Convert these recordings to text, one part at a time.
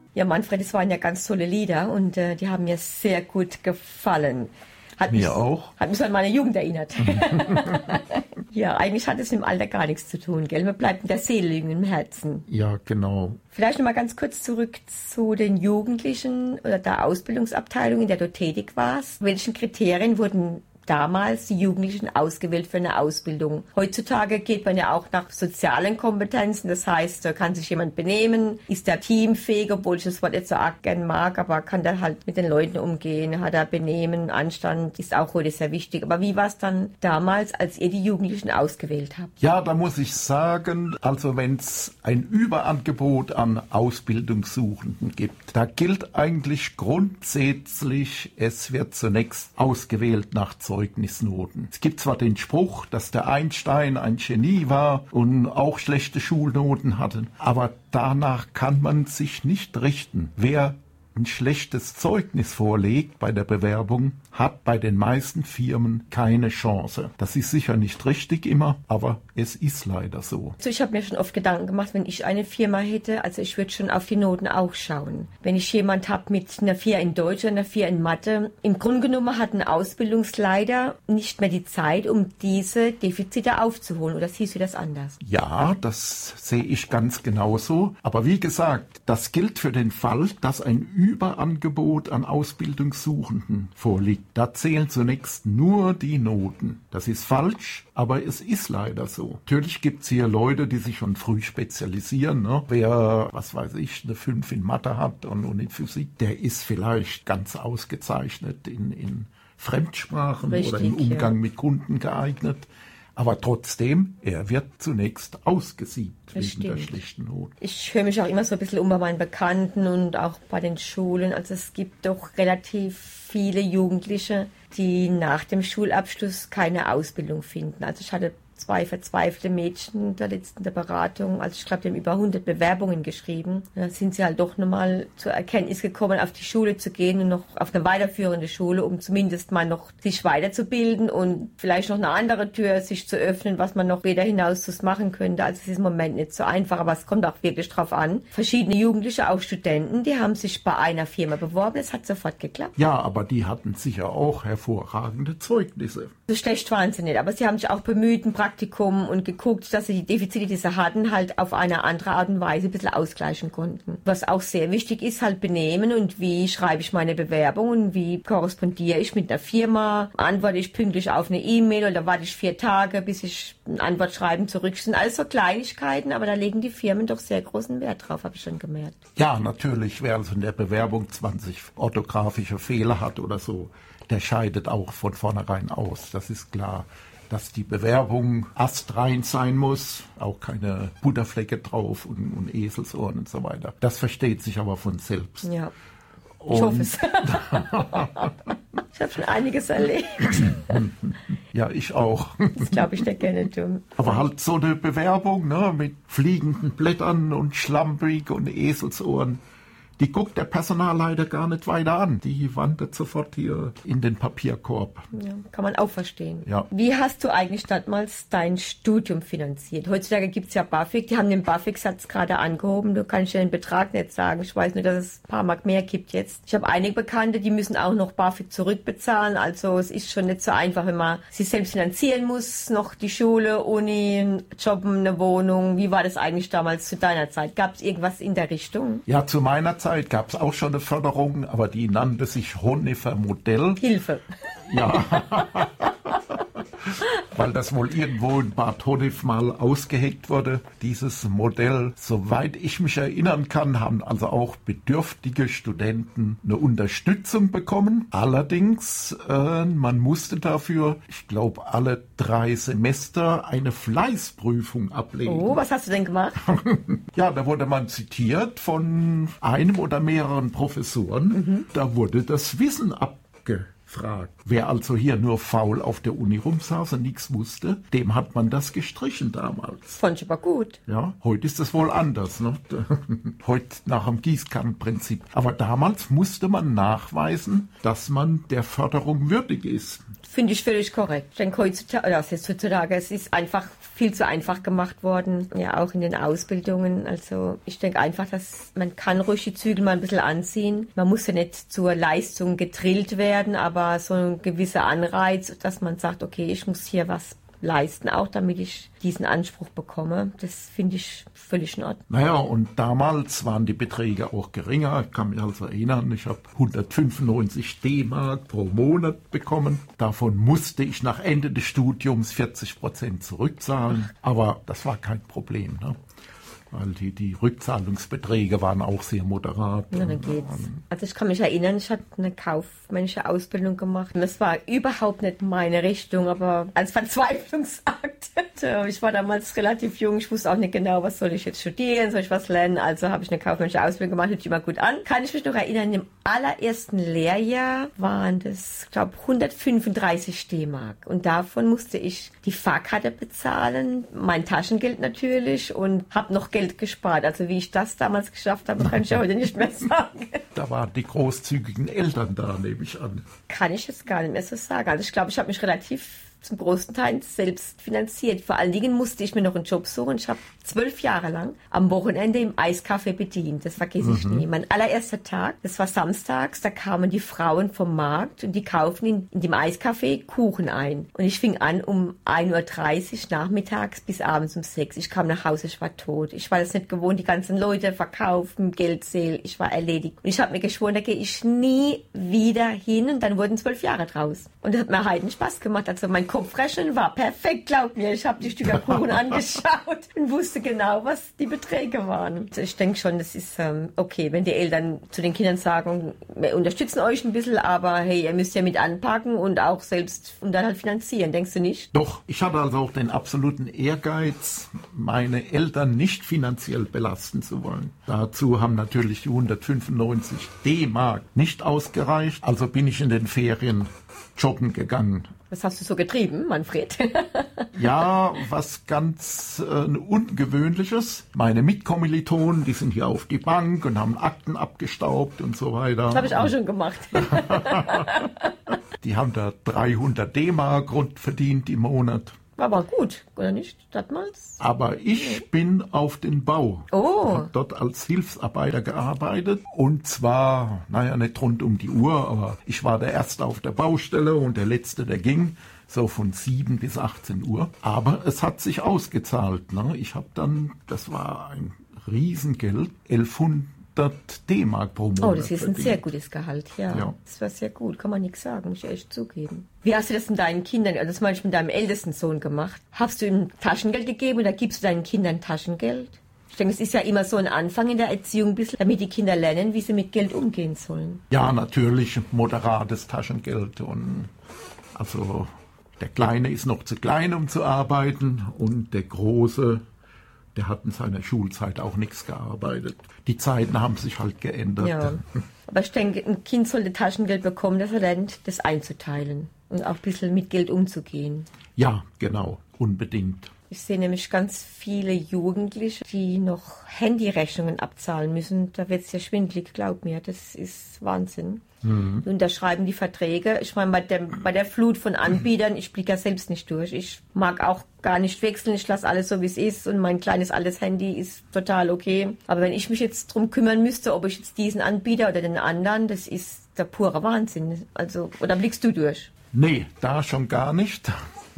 Ja, Manfred, es waren ja ganz tolle Lieder und die haben mir sehr gut gefallen. Mir auch. Hat mich an meine Jugend erinnert. Ja, eigentlich hat es mit dem Alter gar nichts zu tun, gell? Man bleibt in der Seele liegen, im Herzen. Ja, genau. Vielleicht noch mal ganz kurz zurück zu den Jugendlichen oder der Ausbildungsabteilung, in der du tätig warst. Welchen Kriterien wurden damals die Jugendlichen ausgewählt für eine Ausbildung? Heutzutage geht man ja auch nach sozialen Kompetenzen. Das heißt, da kann sich jemand benehmen, ist der teamfähig, obwohl ich das Wort jetzt so arg gern mag, aber kann der halt mit den Leuten umgehen, hat er Benehmen, Anstand, ist auch heute sehr wichtig. Aber wie war es dann damals, als ihr die Jugendlichen ausgewählt habt? Ja, da muss ich sagen, also wenn es ein Überangebot an Ausbildungssuchenden gibt, da gilt eigentlich grundsätzlich, es wird zunächst ausgewählt nach Zeugnisnoten. Es gibt zwar den Spruch, dass der Einstein ein Genie war und auch schlechte Schulnoten hatte, aber danach kann man sich nicht richten. Wer ein schlechtes Zeugnis vorlegt bei der Bewerbung, hat bei den meisten Firmen keine Chance. Das ist sicher nicht richtig immer, aber es ist leider so. Also ich habe mir schon oft Gedanken gemacht, wenn ich eine Firma hätte, also ich würde schon auf die Noten auch schauen. Wenn ich jemand habe mit einer 4 in Deutsch und einer 4 in Mathe, im Grunde genommen hat ein Ausbildungsleiter nicht mehr die Zeit, um diese Defizite aufzuholen. Oder siehst du das anders? Ja, das sehe ich ganz genauso. Aber wie gesagt, das gilt für den Fall, dass ein Überangebot an Ausbildungssuchenden vorliegt. Da zählen zunächst nur die Noten. Das ist falsch, aber es ist leider so. Natürlich gibt es hier Leute, die sich schon früh spezialisieren. Ne? Wer, was weiß ich, eine 5 in Mathe hat und in Physik, der ist vielleicht ganz ausgezeichnet in Fremdsprachen Richtig, oder im Umgang mit Kunden geeignet. Aber trotzdem, er wird zunächst ausgesiebt wegen der schlechten Noten. Ich höre mich auch immer so ein bisschen um bei meinen Bekannten und auch bei den Schulen. Also es gibt doch relativ viele Jugendliche, die nach dem Schulabschluss keine Ausbildung finden. Also ich hatte 2 verzweifelte Mädchen der letzten der Beratung. Also ich glaube, die haben über 100 Bewerbungen geschrieben. Da sind sie halt doch nochmal zur Erkenntnis gekommen, auf die Schule zu gehen und noch auf eine weiterführende Schule, um zumindest mal noch sich weiterzubilden und vielleicht noch eine andere Tür sich zu öffnen, was man noch weder hinaus machen könnte. Also es ist im Moment nicht so einfach, aber es kommt auch wirklich drauf an. Verschiedene Jugendliche, auch Studenten, die haben sich bei einer Firma beworben. Es hat sofort geklappt. Ja, aber die hatten sicher auch hervorragende Zeugnisse. So schlecht waren sie nicht, aber sie haben sich auch bemüht, ein Praktikum und geguckt, dass sie die Defizite, die sie hatten, halt auf eine andere Art und Weise ein bisschen ausgleichen konnten. Was auch sehr wichtig ist, halt Benehmen und wie schreibe ich meine Bewerbung und wie korrespondiere ich mit einer Firma, antworte ich pünktlich auf eine E-Mail oder warte ich 4 Tage, bis ich ein Antwortschreiben zurück. Das sind alles so Kleinigkeiten, aber da legen die Firmen doch sehr großen Wert drauf, habe ich schon gemerkt. Ja, natürlich, wer also in der Bewerbung 20 orthografische Fehler hat oder so, der scheidet auch von vornherein aus. Das ist klar, dass die Bewerbung astrein sein muss, auch keine Butterflecke drauf und Eselsohren und so weiter. Das versteht sich aber von selbst. Ja, ich hoffe es. Ich habe schon einiges erlebt. Ja, ich auch. Das glaube ich dir gerne, du. Aber halt so eine Bewerbung, ne, mit fliegenden Blättern und schlampig und Eselsohren, die guckt der Personalleiter gar nicht weiter an. Die wandert sofort hier in den Papierkorb. Ja, kann man auch verstehen. Ja. Wie hast du eigentlich damals dein Studium finanziert? Heutzutage gibt es ja BAföG. Die haben den BAföG-Satz gerade angehoben. Du kannst ja den Betrag nicht sagen. Ich weiß nur, dass es ein paar Mark mehr gibt jetzt. Ich habe einige Bekannte, die müssen auch noch BAföG zurückbezahlen. Also es ist schon nicht so einfach, wenn man sich selbst finanzieren muss. Noch die Schule, Uni, Jobben, eine Wohnung. Wie war das eigentlich damals zu deiner Zeit? Gab es irgendwas in der Richtung? Ja, zu meiner Zeit gab es auch schon eine Förderung, aber die nannte sich Honefer Modell. Hilfe. Ja, weil das wohl irgendwo in Bad Honnef mal ausgeheckt wurde, dieses Modell. Soweit ich mich erinnern kann, haben also auch bedürftige Studenten eine Unterstützung bekommen. Allerdings, man musste dafür, ich glaube, alle 3 Semester eine Fleißprüfung ablegen. Oh, was hast du denn gemacht? Ja, da wurde man zitiert von einem oder mehreren Professoren. Da wurde das Wissen abgefragt. fragt. Wer also hier nur faul auf der Uni rumsaß und nichts wusste, dem hat man das gestrichen damals. Fand ich aber gut. Ja, heute ist es wohl anders, ne? Heute nach dem Gießkannenprinzip. Aber damals musste man nachweisen, dass man der Förderung würdig ist. Finde ich völlig korrekt. Ich denke heutzutage, es ist einfach viel zu einfach gemacht worden, ja auch in den Ausbildungen. Also ich denke einfach, dass man kann ruhig die Zügel mal ein bisschen anziehen. Man muss ja nicht zur Leistung gedrillt werden, aber so ein gewisser Anreiz, dass man sagt, okay, ich muss hier was leisten, auch damit ich diesen Anspruch bekomme. Das finde ich völlig in Ordnung. Naja, und damals waren die Beträge auch geringer. Ich kann mich also erinnern, ich habe 195 D-Mark pro Monat bekommen. Davon musste ich nach Ende des Studiums 40% zurückzahlen. Aber das war kein Problem, ne? Weil die Rückzahlungsbeträge waren auch sehr moderat. Ja, dann geht's. Also ich kann mich erinnern, ich hatte eine kaufmännische Ausbildung gemacht. Das war überhaupt nicht meine Richtung, aber als Verzweiflungsakt. Ich war damals relativ jung, ich wusste auch nicht genau, was soll ich jetzt studieren, soll ich was lernen. Also habe ich eine kaufmännische Ausbildung gemacht, hört sich immer gut an. Kann ich mich noch erinnern, im allerersten Lehrjahr waren das, ich glaube, 135 D-Mark. Und davon musste ich die Fahrkarte bezahlen, mein Taschengeld natürlich und habe noch Geld gespart. Also wie ich das damals geschafft habe, kann ich ja heute nicht mehr sagen. Da waren die großzügigen Eltern da, nehme ich an. Kann ich jetzt gar nicht mehr so sagen. Also ich glaube, ich habe mich relativ zum großen Teil selbst finanziert. Vor allen Dingen musste ich mir noch einen Job suchen. Ich habe 12 Jahre lang am Wochenende im Eiscafé bedient. Das vergesse ich nie. Mein allererster Tag, das war samstags, da kamen die Frauen vom Markt und die kaufen in dem Eiscafé Kuchen ein. Und ich fing an um 1:30 Uhr nachmittags bis abends um 6 Uhr. Ich kam nach Hause, ich war tot. Ich war das nicht gewohnt, die ganzen Leute verkaufen, Geld zählen. Ich war erledigt. Und ich habe mir geschworen, da gehe ich nie wieder hin. Und dann wurden 12 Jahre draus. Und das hat mir heiden Spaß gemacht. Also mein Kopfrechnen war perfekt, glaub mir. Ich habe die Stücke Kuchen angeschaut und wusste genau, was die Beträge waren. Also ich denke schon, das ist okay, wenn die Eltern zu den Kindern sagen, wir unterstützen euch ein bisschen, aber hey, ihr müsst ja mit anpacken und auch selbst und dann halt finanzieren. Denkst du nicht? Doch, ich hatte also auch den absoluten Ehrgeiz, meine Eltern nicht finanziell belasten zu wollen. Dazu haben natürlich die 195 D-Mark nicht ausgereicht. Also bin ich in den Ferien joggen gegangen. Was hast du so getrieben, Manfred? Ja, was ganz Ungewöhnliches. Meine Mitkommilitonen, die sind hier auf die Bank und haben Akten abgestaubt und so weiter. Das habe ich auch schon gemacht. Die haben da 300 D-Mark rund verdient im Monat. War aber gut, oder nicht? Damals? Aber ich bin auf den Bau. Oh. Ich habe dort als Hilfsarbeiter gearbeitet. Und zwar, naja, nicht rund um die Uhr, aber ich war der Erste auf der Baustelle und der Letzte, der ging. So von 7 bis 18 Uhr. Aber es hat sich ausgezahlt. Ne? Ich habe dann, das war ein Riesengeld, 1100 D-Mark pro Monat. Oh, das ist verdient. ein sehr gutes Gehalt, ja. Das war sehr gut, kann man nichts sagen, muss ich echt zugeben. Wie hast du das mit deinen Kindern, also das meinst du mit deinem ältesten Sohn gemacht? Hast du ihm Taschengeld gegeben oder gibst du deinen Kindern Taschengeld? Ich denke, es ist ja immer so ein Anfang in der Erziehung, ein bisschen, damit die Kinder lernen, wie sie mit Geld umgehen sollen. Ja, natürlich moderates Taschengeld. Und also der Kleine ist noch zu klein, um zu arbeiten, und der Große, der hat in seiner Schulzeit auch nichts gearbeitet. Die Zeiten haben sich halt geändert. Ja, aber ich denke, ein Kind sollte Taschengeld bekommen, dass er lernt, das einzuteilen und auch ein bisschen mit Geld umzugehen. Ja, genau, unbedingt. Ich sehe nämlich ganz viele Jugendliche, die noch Handyrechnungen abzahlen müssen. Da wird es ja schwindelig, glaub mir. Das ist Wahnsinn. Die unterschreiben die Verträge. Ich meine, bei der Flut von Anbietern, ich blicke ja selbst nicht durch. Ich mag auch gar nicht wechseln. Ich lasse alles so, wie es ist. Und mein kleines altes Handy ist total okay. Aber wenn ich mich jetzt drum kümmern müsste, ob ich jetzt diesen Anbieter oder den anderen, das ist der pure Wahnsinn. Also, oder blickst du durch? Nee, da schon gar nicht.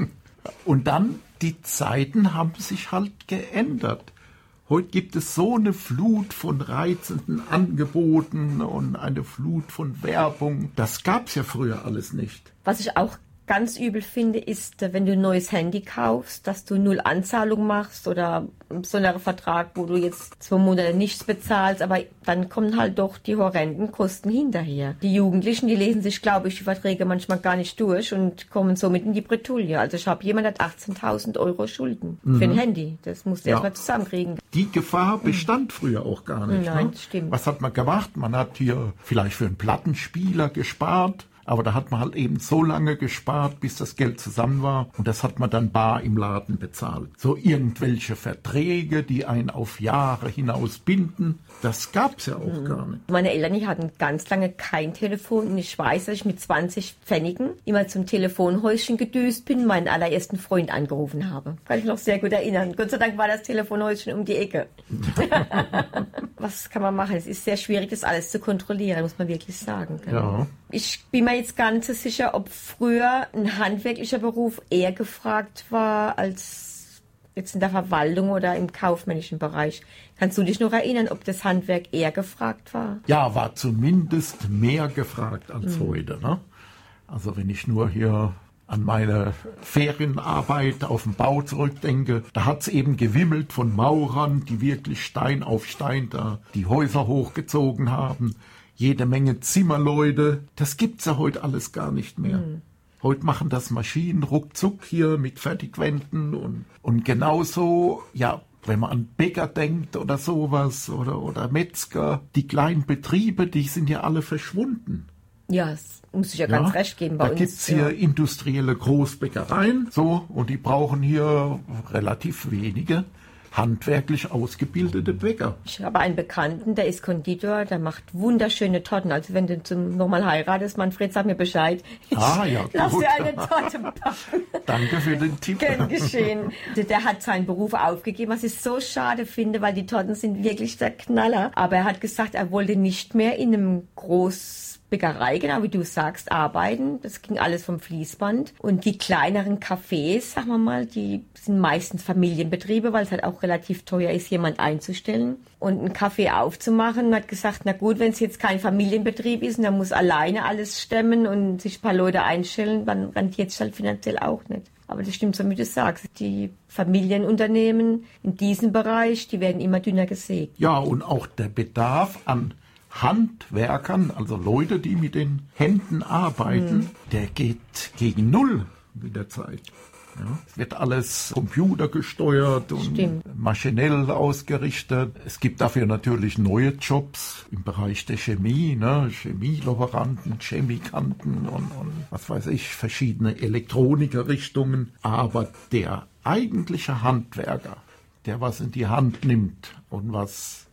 Und dann, die Zeiten haben sich halt geändert. Heute gibt es so eine Flut von reizenden Angeboten und eine Flut von Werbung. Das gab's ja früher alles nicht. Was ich auch ganz übel finde, ist, wenn du ein neues Handy kaufst, dass du 0 Anzahlung machst oder so einen Vertrag, wo du jetzt 2 Monate nichts bezahlst, aber dann kommen halt doch die horrenden Kosten hinterher. Die Jugendlichen, die lesen sich, glaube ich, die Verträge manchmal gar nicht durch und kommen somit in die Bredouille. Also ich habe jemand, der hat 18.000 Euro Schulden für ein Handy. Das musst du erstmal zusammenkriegen. Die Gefahr bestand früher auch gar nicht. Nein, ne? stimmt. Was hat man gemacht? Man hat hier vielleicht für einen Plattenspieler gespart. Aber da hat man halt eben so lange gespart, bis das Geld zusammen war. Und das hat man dann bar im Laden bezahlt. So irgendwelche Verträge, die einen auf Jahre hinaus binden, das gab's ja auch gar nicht. Meine Eltern, die hatten ganz lange kein Telefon. Und ich weiß, dass ich mit 20 Pfennigen immer zum Telefonhäuschen gedüst bin, meinen allerersten Freund angerufen habe. Kann ich mich noch sehr gut erinnern. Gott sei Dank war das Telefonhäuschen um die Ecke. Was kann man machen? Es ist sehr schwierig, das alles zu kontrollieren, muss man wirklich sagen. Ja. Ich bin mir jetzt gar nicht so sicher, ob früher ein handwerklicher Beruf eher gefragt war als jetzt in der Verwaltung oder im kaufmännischen Bereich. Kannst du dich noch erinnern, ob das Handwerk eher gefragt war? Ja, war zumindest mehr gefragt als heute. Ne? Also wenn ich nur hier an meine Ferienarbeit auf dem Bau zurückdenke, da hat's eben gewimmelt von Maurern, die wirklich Stein auf Stein da die Häuser hochgezogen haben. Jede Menge Zimmerleute. Das gibt's ja heute alles gar nicht mehr. Heute machen das Maschinen ruckzuck hier mit Fertigwänden und genauso, ja, wenn man an Bäcker denkt oder sowas oder Metzger, die kleinen Betriebe, die sind ja alle verschwunden. Ja, es muss ich ja ganz recht geben bei uns. Da gibt's hier industrielle Großbäckereien, so, und die brauchen hier relativ wenige handwerklich ausgebildete Bäcker. Ich habe einen Bekannten, der ist Konditor, der macht wunderschöne Torten. Also wenn du nochmal heiratest, Manfred, sag mir Bescheid. Lass dir eine Torte backen. Danke für den Tipp. Gern geschehen. Der hat seinen Beruf aufgegeben, was ich so schade finde, weil die Torten sind wirklich der Knaller. Aber er hat gesagt, er wollte nicht mehr in einem Großbäckerei, genau wie du sagst, arbeiten. Das ging alles vom Fließband. Und die kleineren Cafés, sagen wir mal, die sind meistens Familienbetriebe, weil es halt auch relativ teuer ist, jemand einzustellen. Und einen Kaffee aufzumachen, und hat gesagt, na gut, wenn es jetzt kein Familienbetrieb ist und er muss alleine alles stemmen und sich ein paar Leute einstellen, dann rentiert es halt finanziell auch nicht. Aber das stimmt so, wie du sagst. Die Familienunternehmen in diesem Bereich, die werden immer dünner gesägt. Ja, und auch der Bedarf an Handwerkern, also Leute, die mit den Händen arbeiten, der geht gegen Null mit der Zeit. Ja, es wird alles computergesteuert und maschinell ausgerichtet. Es gibt dafür natürlich neue Jobs im Bereich der Chemie, ne? Chemielaboranten, Chemikanten und was weiß ich, verschiedene Elektronikerrichtungen. Aber der eigentliche Handwerker, der was in die Hand nimmt und was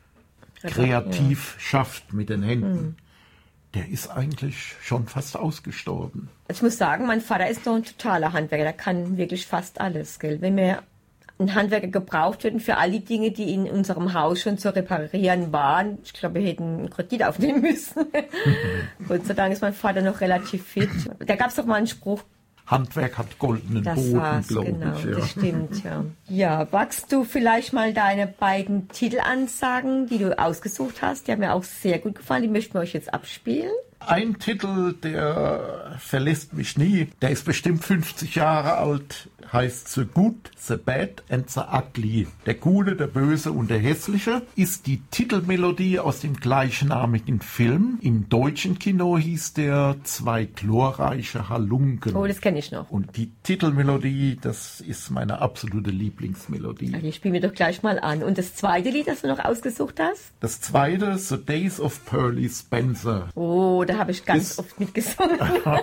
kreativ schafft mit den Händen, der ist eigentlich schon fast ausgestorben. Ich muss sagen, mein Vater ist doch ein totaler Handwerker, der kann wirklich fast alles, gell? Wenn wir einen Handwerker gebraucht hätten für all die Dinge, die in unserem Haus schon zu reparieren waren, ich glaube, wir hätten einen Kredit aufnehmen müssen. Gott sei Dank ist mein Vater noch relativ fit. Da gab es doch mal einen Spruch, Handwerk hat goldenen Boden, glaube genau, ich. Ja. Das stimmt, ja. Ja, magst du vielleicht mal deine beiden Titel ansagen, die du ausgesucht hast? Die haben mir auch sehr gut gefallen, die möchten wir euch jetzt abspielen. Ein Titel, der verlässt mich nie, der ist bestimmt 50 Jahre alt, heißt The Good, The Bad and The Ugly. Der Gute, der Böse und der Hässliche ist die Titelmelodie aus dem gleichnamigen Film. Im deutschen Kino hieß der Zwei glorreiche Halunken. Oh, das kenne ich noch. Und die Titelmelodie, das ist meine absolute Lieblingsmelodie. Die spielen wir doch gleich mal an. Und das zweite Lied, das du noch ausgesucht hast? Das zweite, The Days of Pearly Spencer. Oh, da habe ich ganz oft mitgesungen.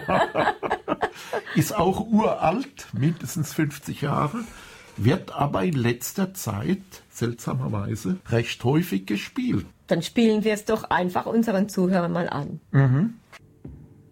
Ist auch uralt, mindestens 50 Jahre, wird aber in letzter Zeit, seltsamerweise, recht häufig gespielt. Dann spielen wir es doch einfach unseren Zuhörern mal an.